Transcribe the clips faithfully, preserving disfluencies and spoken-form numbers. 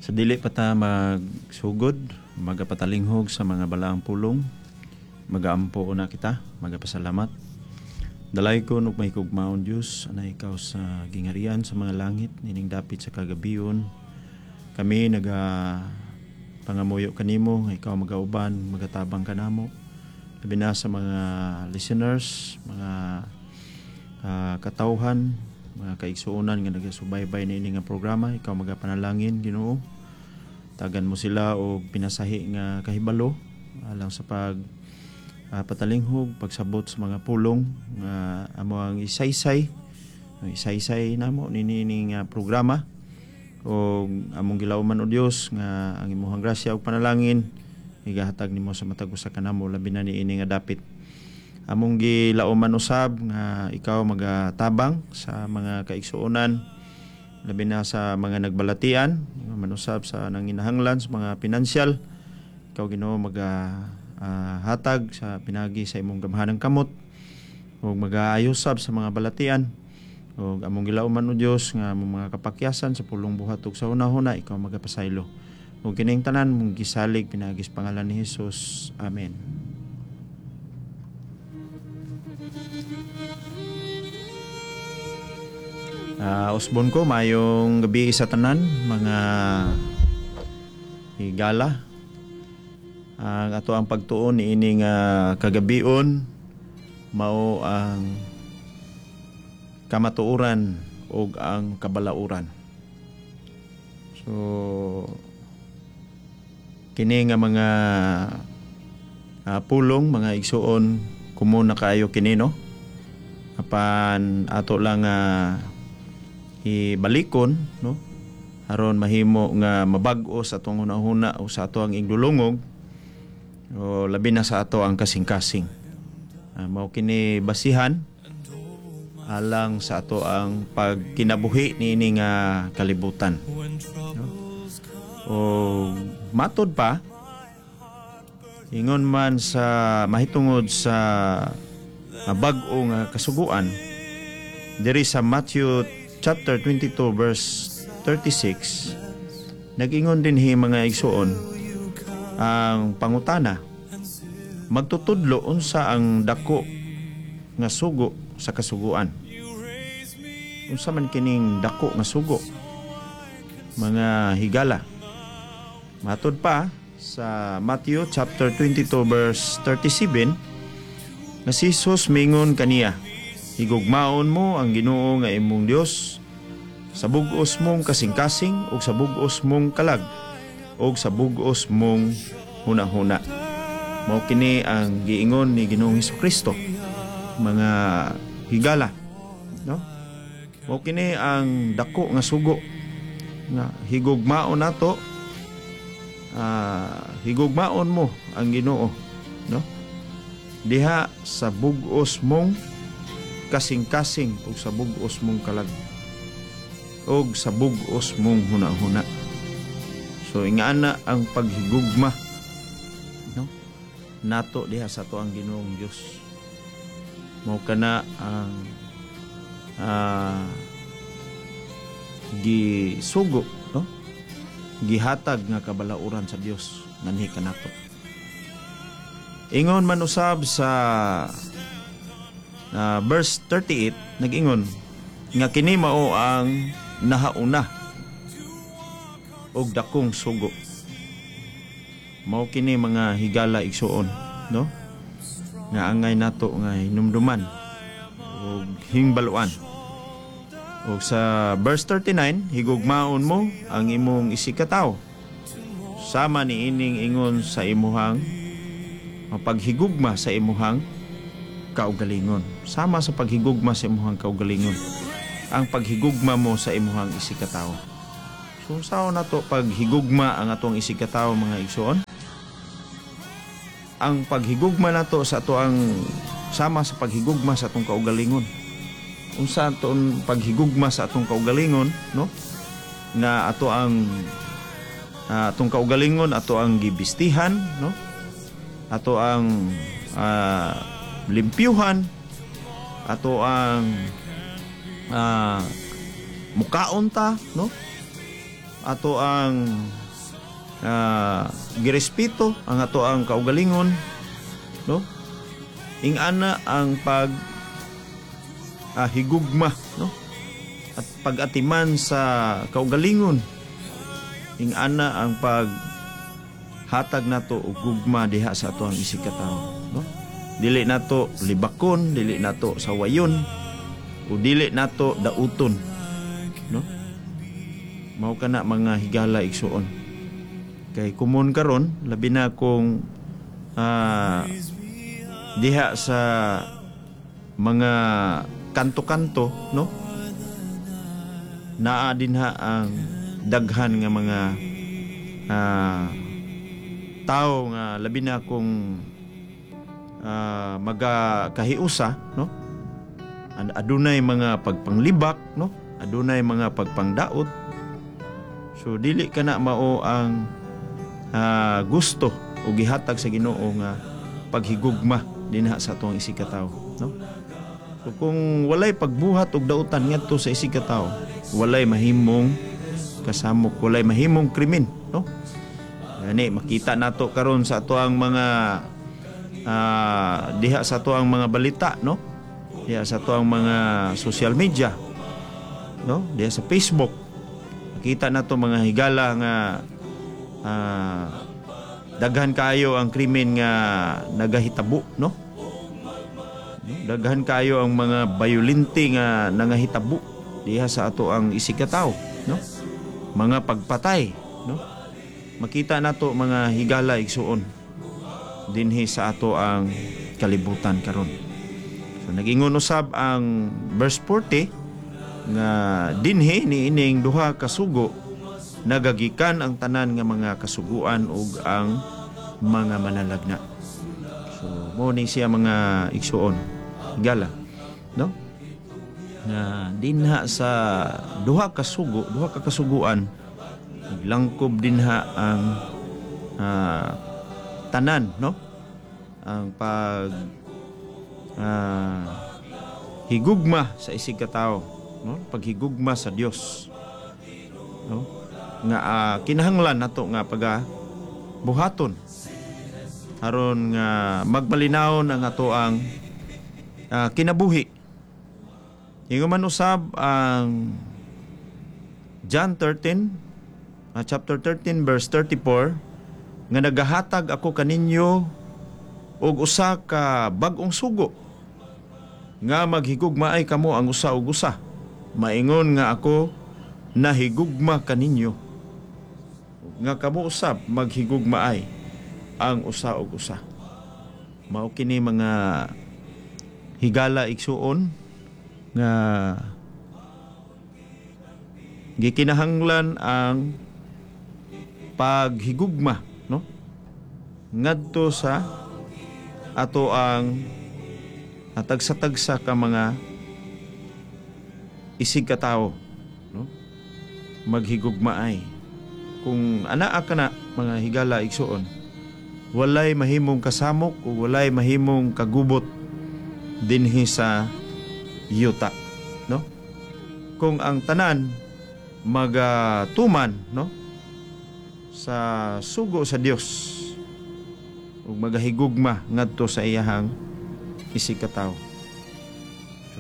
Sa dili pa ta magsugod, magapatalinghog sa mga balaang pulong, magaampo na kita, magapasalamat. Dalay ko nuk may kugmaon Diyos, ana ikaw sa gingarian sa mga langit, nining dapit sa kagabion. Kami naga pangamuyo kanimo, ikaw magauban, magatabang kanamo. Labi na sa mga listeners, mga uh, katawhan, mga kaigsuonan nga nagasubaybay na ini nga programa, ikaw magapanalangin Ginoo. Tagan mo sila og pinasahi nga kahibalo alang sa pag uh, patalinghog, pagsabot sa mga pulong nga uh, amo ang isaysay, ang isaysay namo nini nga uh, programa. O among gilauman o Dios nga ang imong grasya ug panalangin igahatag nimo sa matag usa ka namo labi na niini nga dapit. Among gilauman usab nga ikaw magatabang sa mga kaigsuonan labi na sa mga nagbalatian, manusab sa nanginahanglan sa mga pinansyal. Ikaw Ginoo maga uh, hatag sa pinagi sa imong gamhanang kamot ug magaayosab sa mga balatian. O among gilauman o Dios nga among mga kapakyasan sa pulong buhat ug sa hunahuna ikaw magapasaylo. Ug kining tanan mong gisalig pinagis pangalan ni Hesus. Amen. Uh, usbon ko mayong gabi sa tanan mga higala. Ang uh, ato ang pagtuon ni ining uh, kagabion mao ang kamatuoran o ang kabalauran. So, kini nga mga uh, pulong, mga igsuon, kumuna kayo kini, no? Apan ato lang uh, ibalikon, no? Aron mahimo nga mabag-o sa atong hunahuna o sa ato ang igdulungog o labi na sa ato ang kasing-kasing. Uh, mao kini basihan alang sa ato ang pagkinabuhi niini nga kalibutan. No? O matod pa ingon man sa mahitungod sa bag-o nga kasuguan diri sa Matthew chapter twenty-two verse thirty-six, nag-ingon din hi mga igsuon ang pangutana, magtutudlo unsa ang dako nga sugo sa kasuguan. Unsa man kining dako nga sugo, mga higala. Matod pa sa Matthew chapter twenty-two verse thirty-seven, nga si Jesus mingon kaniya, higugmaon mo ang Ginoo nga imong Dios sa bug-os mong kasing-kasing ug sa bug-os mong kalag ug sa bug-os mong hunahuna. Mao kini ang giingon ni Ginoong Hesukristo, mga higala, no? Mao kini ang dako nga sugo nga higugmaon nato, uh, higugmaon mo ang Ginoo, no? Diha sa bug-os mong kasing-kasing ug sa bug-os mong kalag ug sa bug-os mong hunahuna. So ingana ang paghigugma, no? Nato diha sa to ang Ginoong Dios. Mao kana ang uh, gisugo, no? Gihatag nga kabalauran sa Dios nganhi kanato. Ingon man usab sa uh, verse thirty-eight, nag-ingon nga kini mao ang nahauna og dakong sugo. Mao kini mga higala igsuon, no? Nga angay nato nga hinumduman o hingbaluan. O sa verse thirty-nine, higugmaon mo ang imong isikataw sama ni ining ingon sa imuhang paghigugma sa imuhang kaugalingon. Sama sa paghigugma sa imuhang kaugalingon ang paghigugma mo sa imuhang isikataw. So sao nato paghigugma ang atong isikataw mga igsoon? Ang paghigugma nato sa ato ang sama sa paghigugma sa atong kaugalingon. Unsa atong paghigugma sa atong kaugalingon, no? Na ato ang uh, atong kaugalingon ato ang gibistihan, no? Ato ang uh, limpyuhan, ato ang uh, mukaon ta, no? ato ang uh, girespeto, ang ato ang kaugalingon, no? Ingana ang pag uh, higugma, no? At pag-atiman sa kaugalingon. Ingana ang pag hatag nato og gugma diha sa ato ang isig ka tawo, no? Dili nato libakon, dili nato sawayon, o dili nato dauton, no? Mao kana mga higala igsuon. Kay kumon karon labi na kung uh, diha sa mga kanto-kanto, no? Naa dinha ang daghan nga mga uh, tao nga labi na kung uh, magakahiusa, no? Adunay mga pagpanglibak, no? Adunay mga pagpangdaot. So dili kana mao ang uh, gusto o gihatag sa Ginoo nga paghigugma dinha sa atong isig ka tawo, no? So kung walay pagbuhat og dautan ngadto sa isig ka tawo, walay mahimong kasamok, walay mahimong krimen, no? Ani makita nato karon sa ato ang mga uh, diha sa ato ang mga balita, no? Diha sa ato ang mga social media, no? Diha sa Facebook. Kita na to mga higala nga uh, daghan kayo ang krimen nga nagahitabo, no? Daghan kayo ang mga bayolente nga nangahitabo diha sa ato ang isig ka tawo, no? Mga pagpatay, no? Makita na to mga higala igsuon dinhi sa ato ang kalibutan karon. So nag-ingon usab ang verse forty nga dinhi niining duha ka sugo nagagikan ang tanan nga mga kasuguan ug ang mga manalagna. So mo ni siya mga igsuon higala, no? Na dinha sa duha ka sugo, duha ka kasuguan langkob dinha ang uh, tanan, no? Ang pag uh, higugma sa isig ka tawo, no? Paghigugma sa Dios, no? Nga uh, kinahanglan nato nga paga buhaton aron nga magbalinawon ang ato ang uh, kinabuhi. Ingon man usab ang John thirteen, uh, chapter thirteen verse thirty-four, nga nagahatag ako kaninyo og usa ka bag-ong sugo nga maghigugmaay kamo ang usa ug usa. Maingon nga ako nahigugma kaninyo nga kamo usab maghigugmaay ang usa ug usa. Mao kini mga higala igsuon nga gikinahanglan ang paghigugma, no? Ngadto sa ato ang tagsa-tagsa ka mga isig ka tawo, no? Maghigugmaay. Kung anaa ka na mga higala igsuon, walay mahimong kasamok o walay mahimong kagubot dinhi sa yuta, no? Kung ang tanan magatuman, no, sa sugo sa Dios ug magahigugma ngadto sa iyahang isig ka tawo. So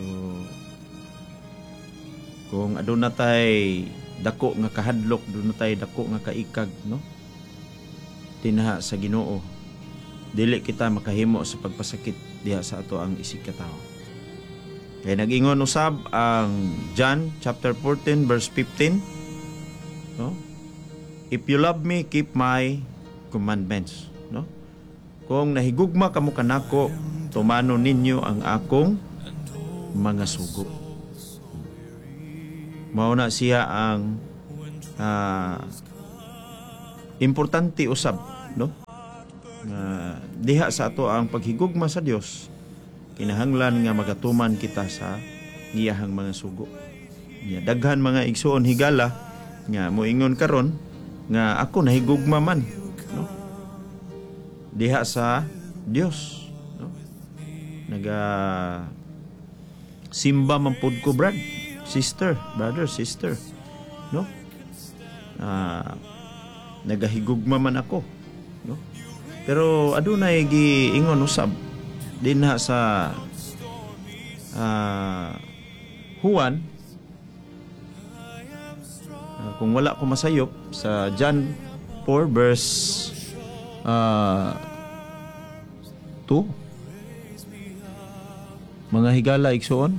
kung aduna tay dako nga kahadlok, aduna tay dako nga kaikag, no, dinha sa Ginoo, dili kita makahimo sa pagpasakit diha sa ato ang isig ka tawo. Kaya nag-ingon usab ang John chapter fourteen verse fifteen, no? If you love me, keep my commandments, no? Kung nahigugma kamo kanako, tumano ninyo ang akong mga sugo. Mao na siya ang uh, importante usab, no? Uh, diha sa ato ang paghigugma sa Dios, kinahanglan nga magatuman kita sa iyahang mga sugo. Ya, daghan mga igsuon higala nga moingon karon nga ako nahigugma man, no? Diha sa Dios, no? Naga simba man pud ko, brad, sister, brother, sister, no? uh, nagahigugma man ako, no? Pero adunay giingon usab dinha sa uh, Juan, uh, kung wala ko masayop, sa John four verse uh, two, mga higala igsoon,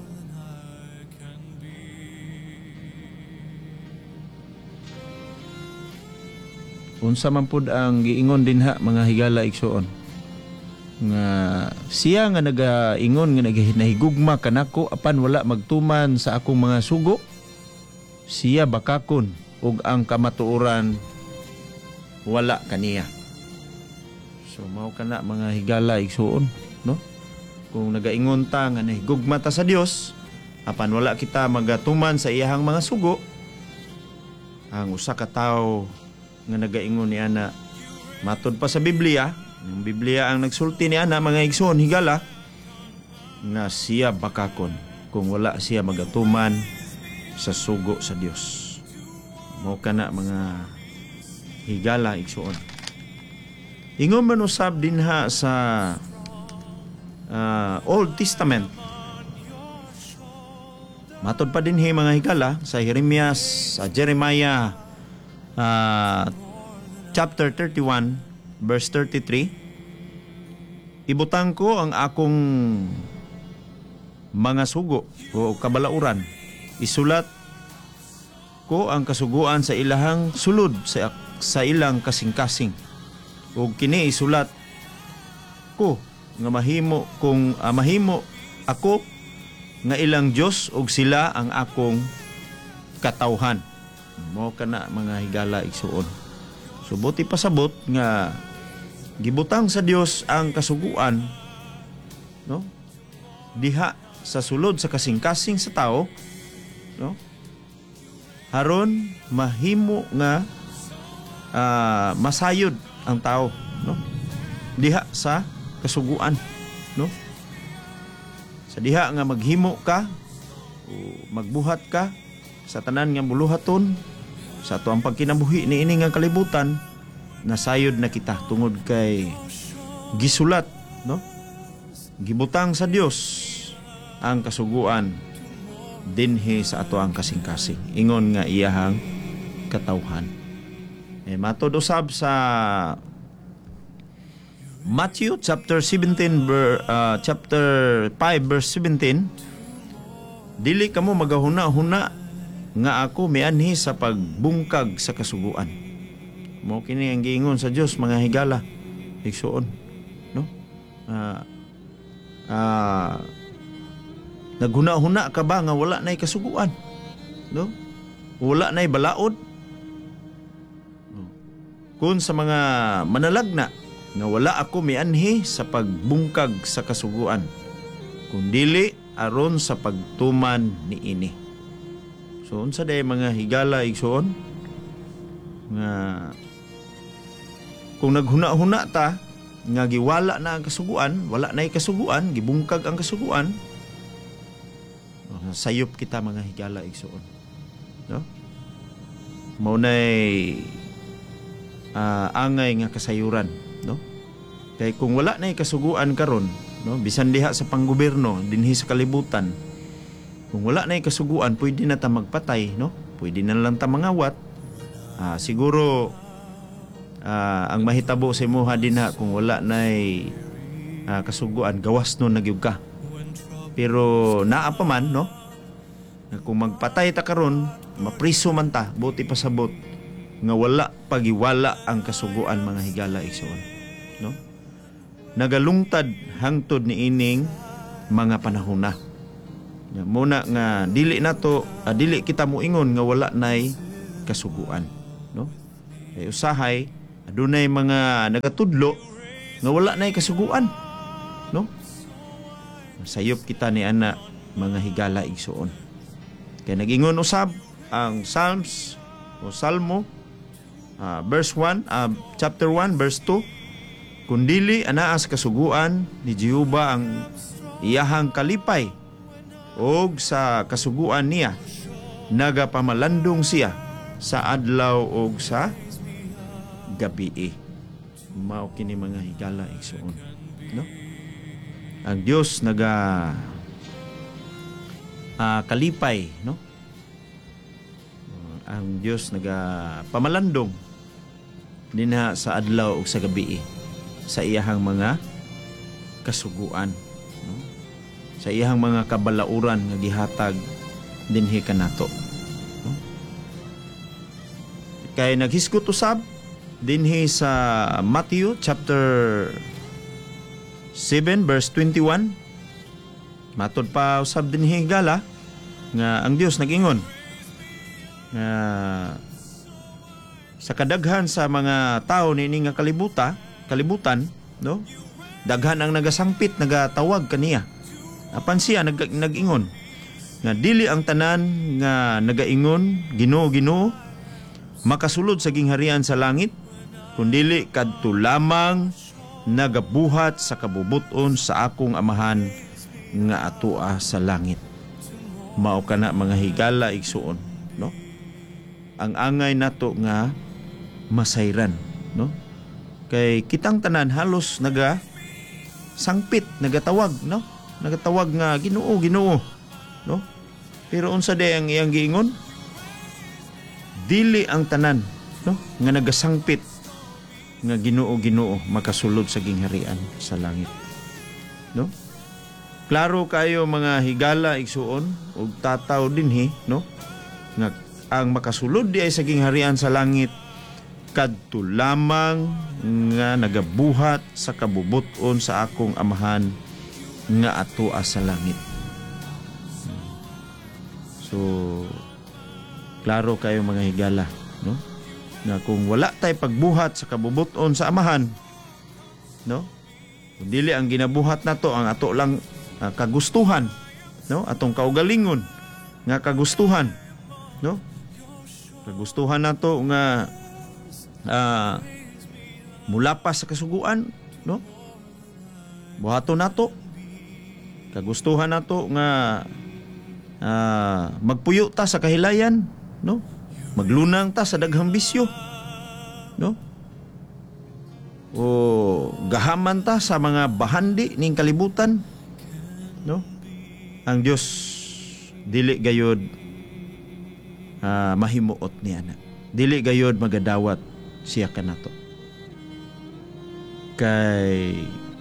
unsa man pud ang giingon dinha mga higala igsoon, nga siya nga nagaingon nga nagahigugma kanako apan wala magtuman sa akong mga sugo, siya bakakon ug ang kamatuoran wala kaniya. So mao kana mga higala igsoon, no? Kung nagaingon ta nga nahigugma ta sa Dios apan wala kita magatuman sa iyahang mga sugo, ang usa ka tawo nga nagaingon ni ana matud pa sa Biblia, yung Biblia ang nagsulti ni ana mga igsoon higala, nga siya bakakon kung wala siya magatuman sa sugo sa Dios. Mao kana mga higala igsoon. Ingon man usab dinha sa uh, Old Testament, matod pa dinhi mga higala sa Jeremias, sa Jeremiah uh, chapter thirty-one verse thirty-three, ibutang ko ang akong mga sugo o kabalauran, isulat ko ang kasuguan sa ilahang sulod sa, sa ilang kasing-kasing, ug kini isulat ko nga mahimo kung uh, mahimo ako nga ilang Dios ug sila ang akong katawhan. Mao kana mga higala igsuon. So buti pasabot nga gibutang sa Dios ang kasuguan, no? Diha sa sulod sa kasing-kasing sa tao, no? Haron mahimo nga uh, masayod ang tao, no? Diha sa kasuguan, no? Sa diha nga maghimo ka o magbuhat ka sa tanan nga muluhaton sa ato ang pagkinabuhi ni ini nga kalibutan, nasayod na kita tungod kay gisulat, no? Gibutang sa Dios ang kasuguan dinhi sa ato ang kasing-kasing, ingon nga iyahang katawhan. Eh matod usab sa Matthew chapter seventeen ber, uh, chapter five verse seventeen, dili kamo magahuna-huna nga ako mianhi sa pagbungkag sa kasuguan. Mao kini ang giingon sa Dios mga higala igsoon, no? Ah uh, uh, naghuna-huna ka ba nga wala nay kasuguan, no? Wala nay balaod. No? Kung sa mga manalagna nga wala ako mianhi sa pagbungkag sa kasuguan, kundili aron sa pagtuman ni ini. So unsa day mga higala igsoon nga kung naghuna-huna ta nga giwala na ang kasuguan, wala nay kasuguan, gibungkag ang kasuguan, sayop kita mga higala igsoon, no? Mao nay uh, angay nga kasayuran, no? Kay kung wala nay kasuguan karon, no, bisan diha sa panggobyerno dinhi sa kalibutan, kung wala nay kasuguan pwede na ta magpatay, no? Pwede na lang ta mangawat. Ah, siguro uh, ang mahitabo sa imuha dinha kung wala nay uh, kasuguan, gawas no nagyug ka. Pero naa pa man, no? Kung magpatay ta karon, mapriso man ta, buti pasabot nga wala pagiwala ang kasuguan mga higala igsoon, no? Nagalungtad hangtod ni ining mga panahon na. Muna nga dili nato uh, dili kita moingon nga wala nay kasuguan, no? Kay usahay adunay mga nagatudlo nga wala nay kasuguan, no? Sayop kita ni ana mga higala igsoon. Kay nagingon usab ang Psalms o Salmo uh, verse one, uh, chapter one verse two, kundili anaa sa kasuguan ni Jehova ang iyahang kalipay, og sa kasuguan niya nagapamalandong siya sa adlaw ug sa gabi. Mao kini mga higala igsuon, no? Ang Dios naga uh, kalipay, no? Ang Dios naga pamalandong dinha sa adlaw ug sa gabi sa iyahang mga kasuguan, no? Sa iyahang mga kabalauran nga gihatag dinhi kanato, no? Kay naghisgot usab dinhi sa Matthew chapter seven verse twenty-one, matod pa usab dinhi higala nga ang Dios nag-ingon nga sa kadaghan sa mga tao nini nga kalibuta, kalibutan, no? Daghan ang nagasangpit, nagatawag kaniya. Apan siya nag nag-ingon nga dili ang tanan nga nagaingon Ginoo Ginoo makasulod sa gingharian sa langit, kundili kadto lamang nagabuhat sa kabubuton sa akong amahan nga atoa sa langit. Mao kana mga higala igsuon, no? Ang angay nato nga masayran, no? Kay kitang tanan halos naga sangpit, nagatawag, no? Nagatawag nga Ginoo Ginoo, no? Pero unsa day ang iyang giingon? Dili ang tanan, no, nga nagasangpit nga Ginoo Ginoo makasulod sa gingharian sa langit, no? Klaro kayo mga higala igsuon ug tataw dinhi, no, nga ang makasulod di ay sa gingharian sa langit kadto lamang nga nagabuhat sa kabubuton sa akong amahan nga atoa sa langit. So klaro kayo mga higala, no? Na kung wala tay pagbuhat sa kabubuton sa amahan, no? Kung dili ang ginabuhat nato ang ato lang uh, kagustuhan, no? Atong kaugalingon nga kagustuhan, no? Kagustuhan nato nga uh, mula pa sa kasuguan, no? Buhaton nato. Kagustuhan nato nga uh, magpuyo ta sa kahilayan, no? Maglunang ta sa daghang bisyo, no? O gahaman ta sa mga bahandi ning kalibutan, no? Ang Dios dili gayud uh, mahimuot niya na. Dili gayud magadawat siya kanato. Kay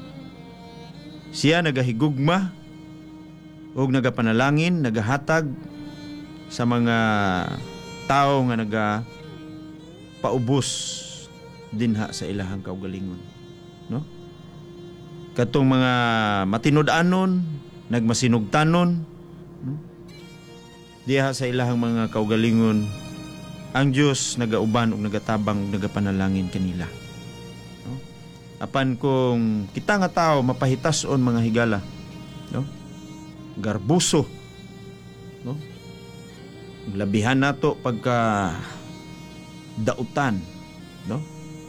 siya nagahigugma o nagapanalangin, nagahatag sa mga tao nga naga paubos dinha sa ilahang kaugalingon, no? Katong mga matinud-anon, nagmasinugtanon, no? Diha sa ilahang mga kaugalingon, ang Dios nagauban ug nagatabang ug nagapanalangin kanila, no? Apan kung kita nga tao mapahitas-on mga higala, no? Garbuso, no? Labihan nato pagka dautan, no?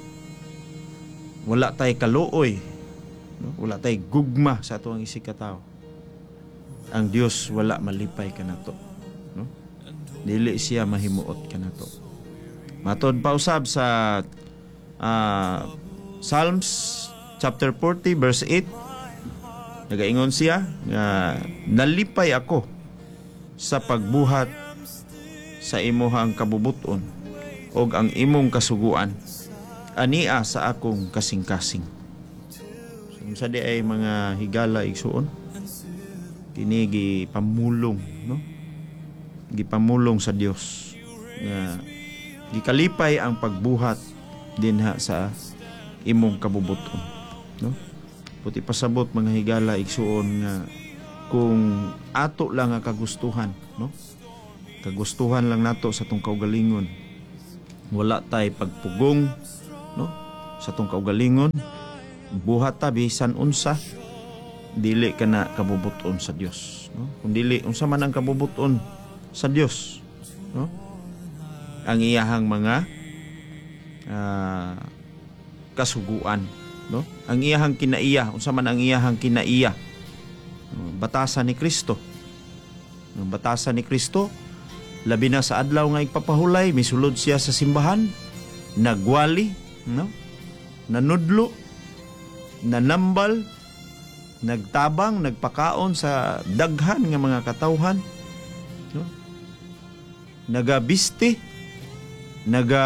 Wala tay kaluoy, no? Wala tay gugma sa ato ang isig ka tao. Ang Dios wala malipay kanato, no? Dili siya mahimuot kanato. Matod pa usab sa uh, Psalms chapter forty verse eight, nagaingon siya nga nalipay ako sa pagbuhat sa imuhang kabubuton og ang imong kasuguan ania sa akong kasing-kasing. So, sa di ay mga higala igsuon, kini gipamulong, no? Gipamulong sa Dios nga gikalipay ang pagbuhat dinha sa imong kabubuton, no? Puti pasabot mga higala igsuon nga kung ato lang ang kagustuhan, no? Kagustuhan lang nato sa tong kaugalingon, wala tay pagpugong, no, sa tong kaugalingon, buhat ta bisan unsa, dili kana kabubuton sa Dios, no? Kung dili unsa man ang kabubuton sa Dios, no, ang iyahang mga uh, kasuguan, no, ang iyahang kinaiya, unsa man ang iyahang kinaiya, no? Batasan ni Kristo, no? Batasan ni Kristo labi na sa adlaw nga igpapahulay, misulod siya sa simbahan, nagwali, no? Nanudlo, nanambal, nagtabang, nagpakaon sa daghan nga mga katawhan, no? Nagabiste, naga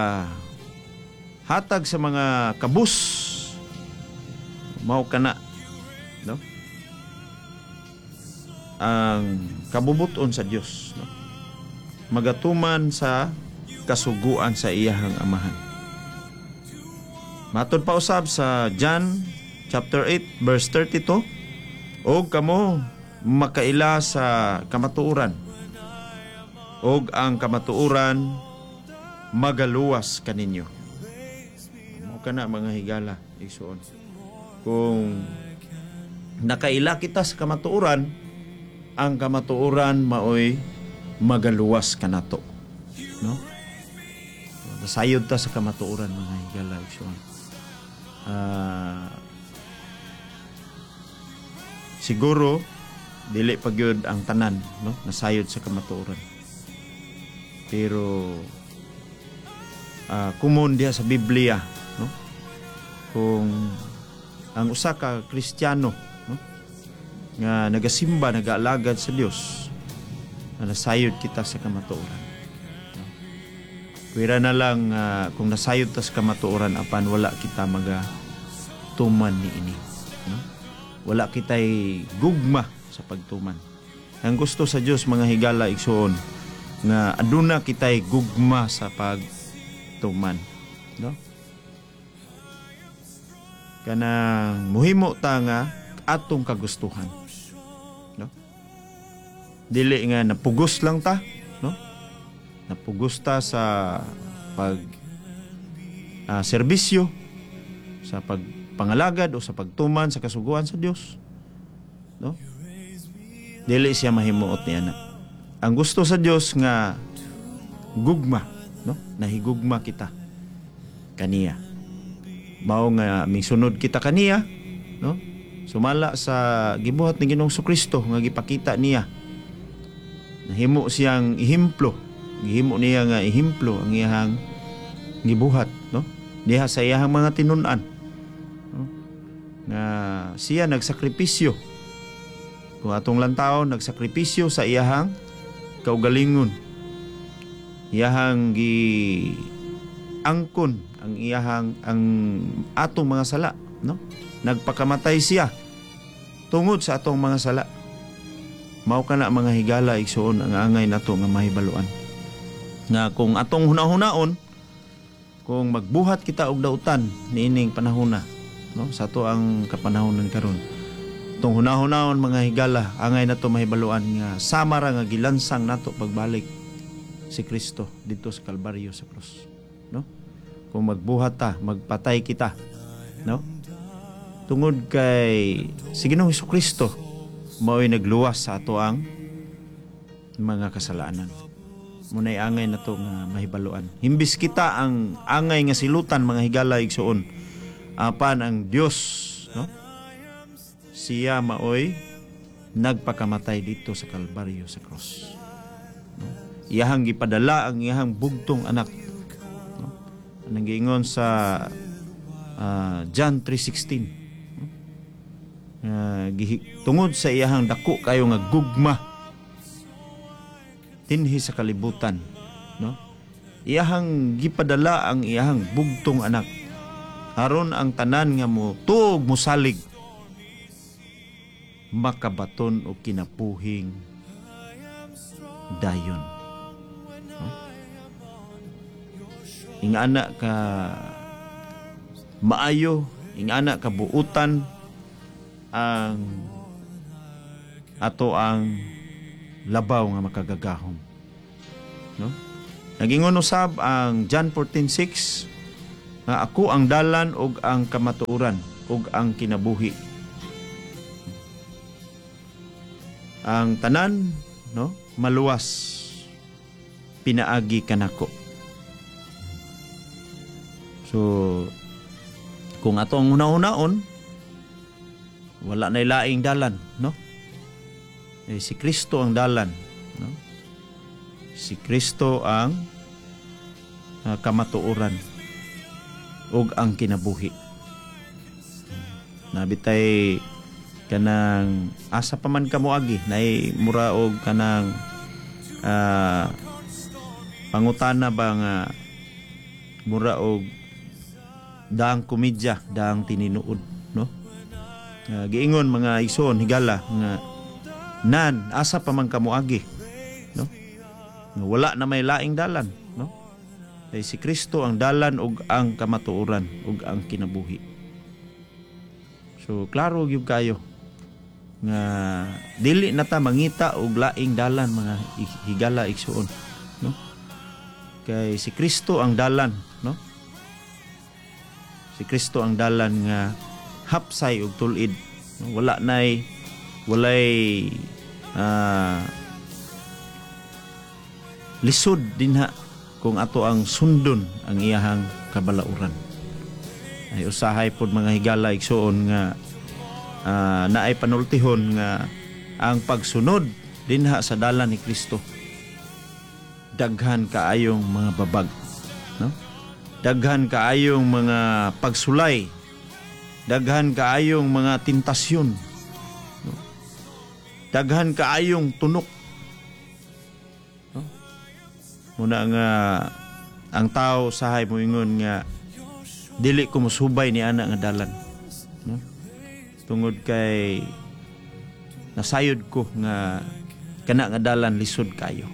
hatag sa mga kabus, mao kana, no? Ang kabubuton sa Dios, no? Magatuman sa kasuguan sa iyahang amahan. Matod pa usab sa John chapter eight verse thirty-two, og kamo makaila sa kamatuoran, og ang kamatuoran magaluwas kaninyo. Mao kana mga higala igsoon. Kung nakaila kita sa kamatuoran, ang kamatuoran maoy magaluwas kanato, no? Nasayod ta sa kamatuoran mga higala igsoon. Uh, siguro dili pagyud ang tanan, no, nasayod sa kamatuoran, pero uh, kumon diha sa Biblia, no, kung ang usa ka Kristiyano, no, nga nagasimba, nagaalagad sa Dios, na nasayod kita sa kamatuoran. Kuwira na lang uh, kung nasayod tas kamatuoran apan wala kita maga tuman ni ini, no? Wala kitay gugma sa pagtuman. Ang gusto sa Dios mga higala igsoon nga aduna kitay gugma sa pagtuman, no? Kanang muhimo ta nga atong kagustuhan, no? Dili nga napugos lang ta, no? Napugos ta sa pag uh, serbisyo, sa pagpangalagad o sa pagtuman sa kasuguan sa Dios, no? Dili siya mahimuot niya na. Ang gusto sa Dios nga gugma, no? Nahigugma kita kaniya. Mao nga misunod kita kaniya, no? Sumala sa gibuhat ni Ginoong Kristo nga gipakita niya. Nahimo siyang ehemplo. Gihimo niya nga ehemplo ang iyang gibuhat, no? Diha sa iyang mga tinun-an, no? Nga siya nagsakripisyo. Kung atong lantaw nagsakripisyo sa iyang kaugalingon. Iyang gi angkon ang iyang ang atong mga sala, no? Nagpakamatay siya tungod sa atong mga sala. Mao kana mga higala igsoon ang angay nato nga mahibaluan. Nga kung atong hunahunaon, kung magbuhat kita og dautan niining panahona, no, sa ato ang kapanahonan karon, tong hunahunahon mga higala angay nato mahibaluan nga sama ra nga gilansang nato pagbalik si Kristo dito sa Kalbaryo sa krus, no? Kung magbuhat ta, magpatay kita, no, tungod kay si Ginoong Hesukristo, mao'y nagluwas sa ato ang mga kasalanan. Munay angay na to nga mahibaluan. Himbis kita ang angay nga silutan mga higala igsoon, apan ang Dios, no, siya maoy nagpakamatay dito sa Kalbaryo sa cross, no? Iyahang gipadala ang iyahang bugtong anak, no? Anong giingon sa uh, John three sixteen, no? Uh, tungod sa iyahang dako kayo nga gugma tinhi sa kalibutan, no? Iyahang gipadala ang iyahang bugtong anak aron ang tanan nga mo tuog mosalig makabaton o kinapuhing dayon, no? Ingana ka maayo, ingana ka buutan ang ato ang labaw nga makagagahom, no? Nagingon usab ang John fourteen six nga ako ang dalan og ang kamatuoran og ang kinabuhi. Ang tanan, no, maluwas pinaagi kanako. So kung atong una-unaon wala na laing dalan, no? Eh, si Kristo ang dalan, no? Si Kristo ang uh, kamatuoran ug ang kinabuhi. Nabitay kanang asa pa man kamo agi nay mura og kanang uh, pangutana ba nga mura og daang komedya, daang tininuod, no? Uh, giingon mga igsoon higala nga nan asa pa man kamo agi, no? Nga wala na may laing dalan, no? Kay si Kristo ang dalan ug ang kamatuoran ug ang kinabuhi. So klaro gyud kayo nga dili na ta mangita og laing dalan mga higala igsoon, no? Kay si Kristo ang dalan, no? Si Kristo ang dalan nga hapsay ug tulid, no? Wala nay walay uh, lisod dinha kung ato ang sundon ang iyahang kabalauran. Ay usahay pod mga higala igsoon nga uh, naay panultihon nga ang pagsunod dinha sa dalan ni Kristo daghan kaayong mga babag, no? Daghan kaayong mga pagsulay, daghan kaayong mga tentasyon, no? Daghan kaayong tunok, no? Muna nga ang tao sahay moingon nga dili ko musubay ni ana nga dalan, no? Tungod kay nasayod ko nga kana nga dalan lisod kayo.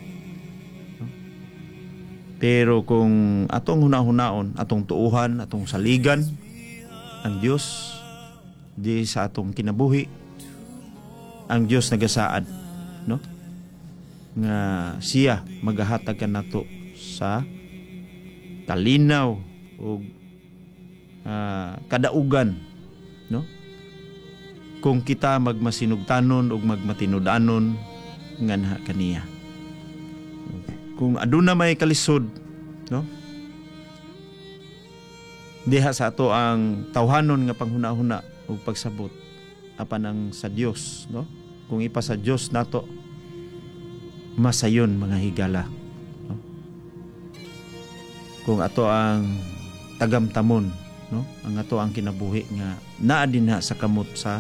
Pero kung atong hunahunahon, atong tuuhan, atong saligan ang Dios di sa atong kinabuhi, ang Dios nagasaad, no? Nga siya magahatag kanato sa kalinaw o uh, kadaugan, no? Kung kita magmasinugtanon o magmatinudanon nganha kaniya. Kung aduna may kalisod, no? Diha sa ato ang tawhanon nga panghuna-huna ug pagsabot apan ang sa Dios, no? Kung ipa sa Dios nato masayon mga higala, no? Kung ato ang tagamtamon, no? Ang ato ang kinabuhi nga naa dinha sa kamot sa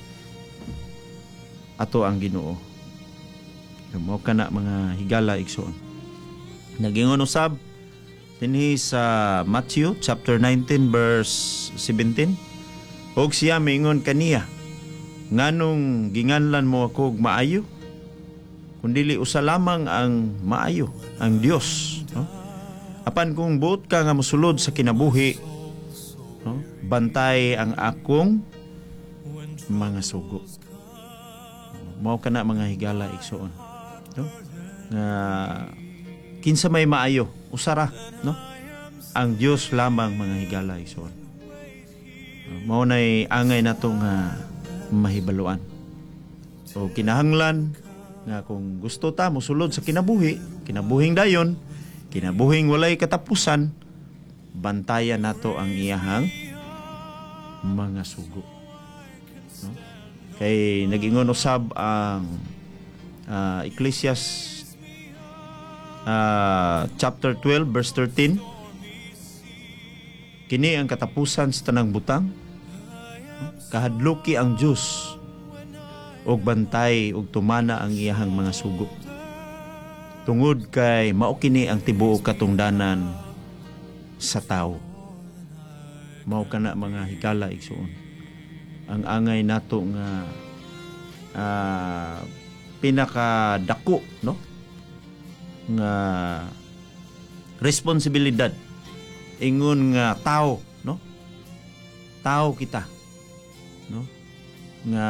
ato ang Ginoo. Mo kana mga higala igsoon. Nagingon usab dinhi sa Matthew chapter nineteen verse seventeen. Og siya mingon kaniya, nganong ginganlan mo ako og maayo? Kundili usa lamang ang maayo, ang Dios, no? Apan kung buot ka nga mosulod sa kinabuhi, no? Bantay ang akong mga sugo. Mao kana mga higala igsoon, no? Nga kinsa may maayo, usara, no? Ang Dios lamang mga higala igsoon. Mao nay angay nato nga mahibaluan. So kinahanglan nga kung gusto ta mosulod sa kinabuhi, kinabuhing dayon, kinabuhing walay katapusan, bantayan nato ang iyahang mga sugo, no? Kay nag-ingon usab ang uh, Ecclesiastes Uh, chapter twelve verse thirteen, kini ang katapusan sa tanang butang, kahadluki ang Dios og bantay og tumana ang iyahang mga sugo, tungod kay mao kini ang tibuok katungdanan sa tawo. Mao kana mga higala igsoon ang angay nato nga uh, pinakadako, no? Nga responsibilidad ingon nga tao, no? Tao kita, no? Nga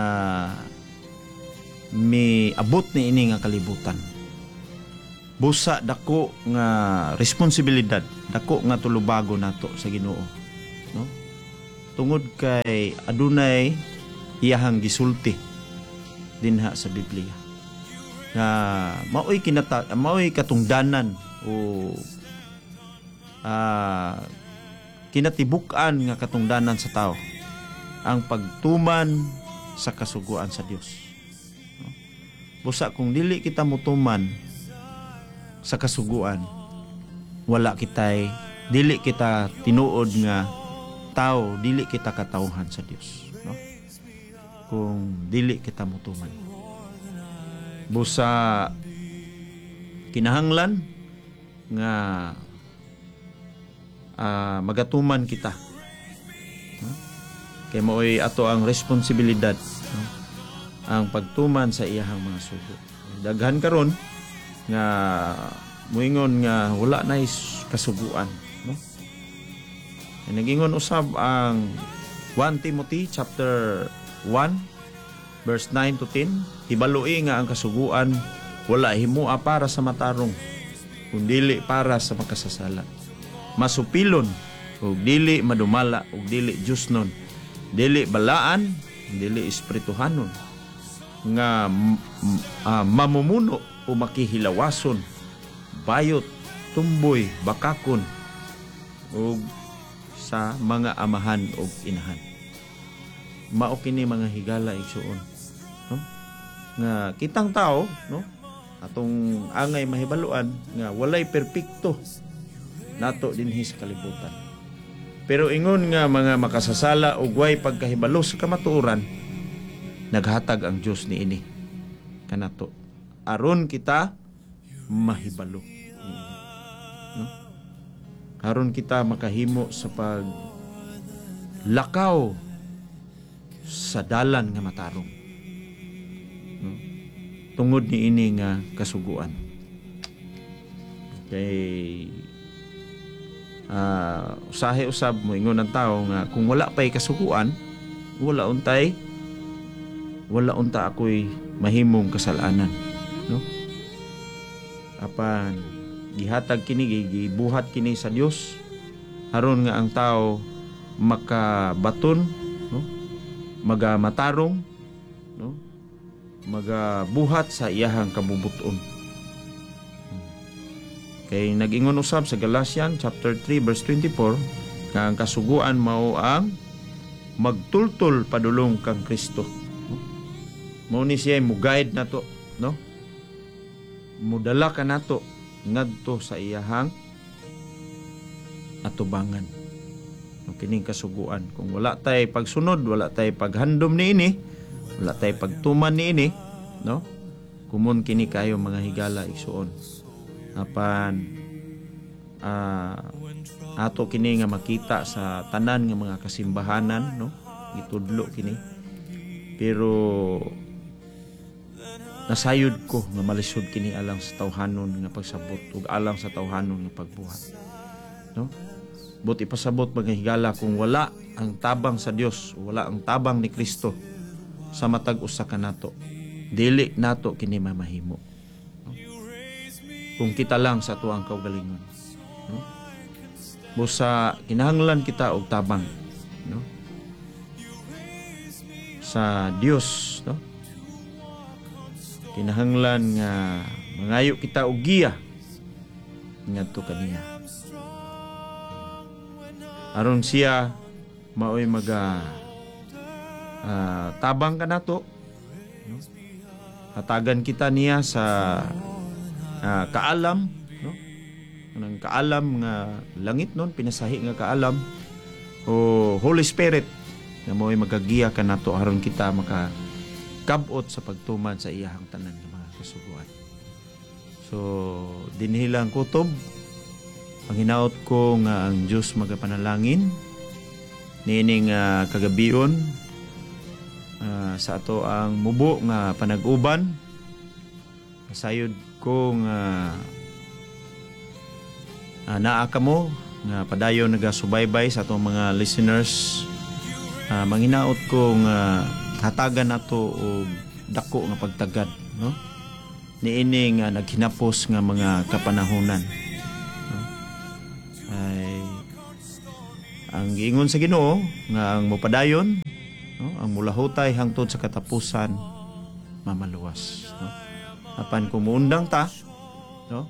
may abot ni ini nga kalibutan. Busa dako nga responsibilidad, dako nga tulubago nato sa Ginoo, no? Tungod kay adunay iyahang gisulti dinha sa Biblia nga maoy kinata maoy katungdanan o uh, kinatibuk-an nga katungdanan sa tao ang pagtuman sa kasuguan sa Dios, no? Busa kung dili kita mutuman sa kasuguan, wala kitay, dili kita tinuod nga tao, dili kita katawhan sa Dios, no? Kung dili kita mutuman. Busa kinahanglan nga uh, magatuman kita, no? Kay maoy ato ang responsibilidad, no? Ang pagtuman sa iyahang mga sugo. Daghan karon nga muingon nga wala na kasuguan, no? E nagingon usab ang First Timothy chapter one verse nine to ten, hibaloi nga ang kasuguan wala himua para sa matarong, kundi para sa makasasala. Masupilon ug dili madumala ug dili jusnon, dili balaan, dili espirituhanon, nga uh, mamumuno o makihilawason, bayot, tumboy, bakakon, o sa mga amahan o inahan. Mao kini mga higala igsuon, no? Nga kitang tao, no? Atong angay mahibaluan nga walay perpekto nato dinhi sa kalibutan. Pero ingon nga mga makasasala og way pagkahibalo sa kamatuoran, naghatag ang Dios niini kanato aron kita mahibalo, no? Aron kita makahimo sa pag lakaw sa dalan nga matarong, no? Tungod niini nga kasuguan. Kay uh, usahe usab mo ingon ang tao nga kung wala pay kasuguan, wala untay wala unta ako'y mahimong kasalanan, no? Apan gihatag kini, gibuhat kini sa Dios aron nga ang tao makabaton, no? Magamatarong, no? Magabuhat sa iyahang kabubuton. Kay nag-ingon usab sa Galatians chapter three verse twenty-four nga ang kasuguan mao ang magtultol padulong kang Kristo. Mao ni siya mo guide nato, no? Mudala ka nato ngadto sa iyahang atubangan. No, kining kasuguan. Kung wala tay pagsunod, wala tay paghandom niini, wala tay pagtuman niini, no? Kumon kini kayo mga higala igsuon. Apan uh, ato kini nga makita sa tanan nga mga kasimbahanan, no? Gitudlo kini. Pero nasayod ko nga malisod kini alang sa tawhanon nga pagsabot ug alang sa tawhanon nga pagbuhat, no? But ipasabot mga higala kung wala ang tabang sa Dios, wala ang tabang ni Kristo sa matag usa kanato, dili nato kini mamahimo, no? Kung kita lang sa tuang kaugalingon, no? Busa kinahanglan kita og tabang, no? Sa Dios, no? Kinahanglan nga mangayo kita og giya ngadto kaniya aron siya maoy maga uh, tabang kanato, no? Hatagan kita niya sa uh, kaalam, no? Anang kaalam nga langit nun, pinasahi nga kaalam o Holy Spirit na maoy magagiya kanato aron kita maka kabot sa pagtuman sa iyahang tanan ng mga kasuguan. So, dinhi lang kutob. Ang hinaot ko nga ang Diyos magapanalangin nining uh, kagabion uh, sa ato ang mubo nga panag-uban. Kasayod ko nga uh, naa kamo nga padayon nagasubaybay sa atong mga listeners. Uh, manghinaot ko nga hatagan nato og dako nga pagtagad, no? Niini nga naghinapos nga mga kapanahonan, no? Ay ang giingon sa Ginoo nga ang mopadayon, no? Ang mulahutay hangtod sa katapusan mamaluwas, no? Apan kung muundang ta, no?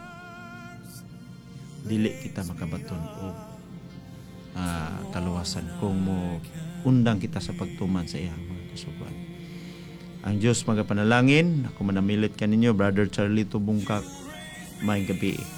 Dili kita makabaton og uh, kaluwasan kung mo undang kita sa pagtuman sa iyang mga kasuguan. Ang Diyos magapanalangin. Ako manamilit kaninyo, Brother Charlie Tubungkak, May gabi.